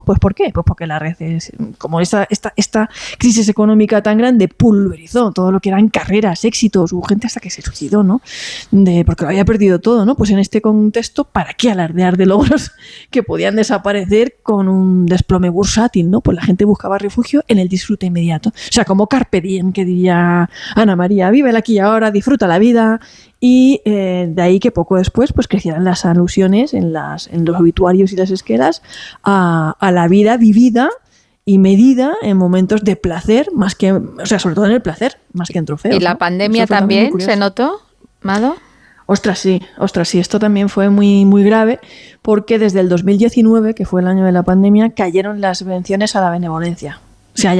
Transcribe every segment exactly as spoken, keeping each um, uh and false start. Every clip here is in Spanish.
Pues ¿por qué? Pues porque la red es, como esta, esta, esta crisis económica tan grande pulverizó todo lo que eran carreras, éxitos, hubo gente hasta que se suicidó, ¿no? De, porque lo había perdido todo, ¿no? Pues en este contexto, ¿para qué alardear de logros que podían desaparecer con un desplome bursátil, ¿no? Pues la gente buscaba refugio en el disfrute inmediato. O sea, como carpe diem, que diría Ana María, vive el aquí y ahora, disfruta la vida. Y eh, de ahí que poco después pues crecieran las alusiones en, las, en los obituarios y las esquelas a, a la vida vivida y medida en momentos de placer, más que, o sea, sobre todo en el placer, más que en trofeos. ¿Y la ¿no? pandemia también, también se notó, Mado? Ostras, sí, ostras, sí, esto también fue muy, muy grave porque desde el dos mil diecinueve, que fue el año de la pandemia, cayeron las subvenciones a la benevolencia. O sea,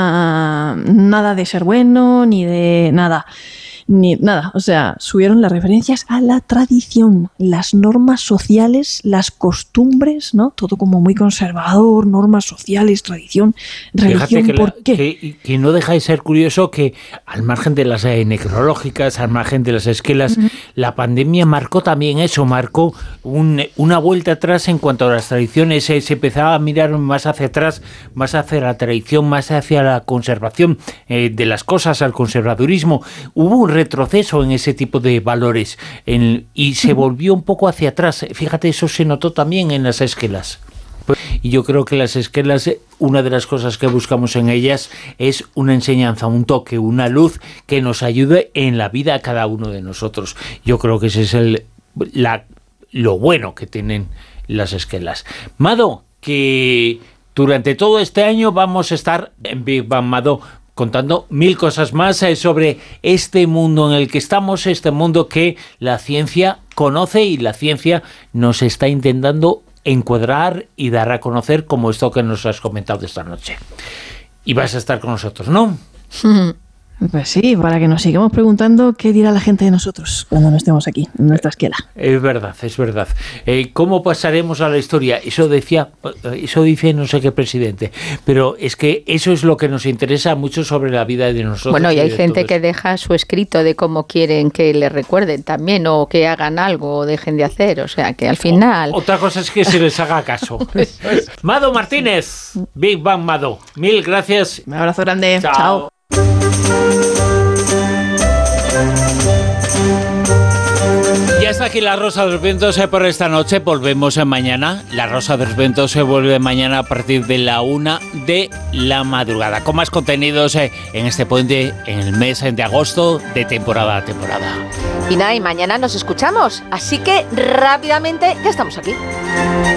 ya nada de ser bueno ni de nada. Ni nada, o sea, subieron las referencias a la tradición, las normas sociales, las costumbres, ¿no? Todo como muy conservador, normas sociales, tradición, religión. Que ¿Por la, qué? Que, que no deja de ser curioso que al margen de las eh, necrológicas, al margen de las esquelas, uh-huh. la pandemia marcó también eso, marcó un, una vuelta atrás en cuanto a las tradiciones, eh, se empezaba a mirar más hacia atrás, más hacia la tradición, más hacia la conservación eh, de las cosas, al conservadurismo. Hubo un retroceso en ese tipo de valores en, y se volvió un poco hacia atrás. Fíjate, eso se notó también en las esquelas. Y yo creo que las esquelas, una de las cosas que buscamos en ellas es una enseñanza, un toque, una luz que nos ayude en la vida a cada uno de nosotros. Yo creo que ese es el, la, lo bueno que tienen las esquelas. Mado, que durante todo este año vamos a estar en Big Bang Mado contando mil cosas más eh, sobre este mundo en el que estamos, este mundo que la ciencia conoce y la ciencia nos está intentando encuadrar y dar a conocer, como esto que nos has comentado esta noche. Y vas a estar con nosotros, ¿no? Pues sí, para que nos sigamos preguntando qué dirá la gente de nosotros cuando no estemos aquí, en nuestra esquela. Es verdad, es verdad. Eh, ¿Cómo pasaremos a la historia? Eso decía, eso dice no sé qué presidente, pero es que eso es lo que nos interesa mucho sobre la vida de nosotros. Bueno, y hay y gente que deja su escrito de cómo quieren que le recuerden también, o que hagan algo o dejen de hacer, o sea, que al final... O, otra cosa es que se les haga caso. Mado Martínez, Big Bang Mado, mil gracias. Un abrazo grande. Chao. Chao. Ya está aquí la Rosa de los Vientos eh, por esta noche. Volvemos eh, mañana. La Rosa de los Vientos se vuelve mañana a partir de la una de la madrugada. Con más contenidos eh, en este puente, en el mes de agosto, de temporada a temporada. Y nada, y mañana nos escuchamos. Así que rápidamente ya estamos aquí.